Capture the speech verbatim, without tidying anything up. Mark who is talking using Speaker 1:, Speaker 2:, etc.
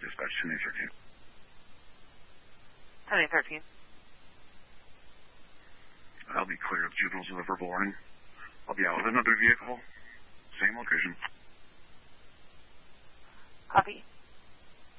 Speaker 1: dispatch ten eight thirteen.
Speaker 2: ten eight thirteen.
Speaker 1: I'll be clear of juveniles with a verbal warning. I'll be out with another vehicle. Same location.
Speaker 2: Copy.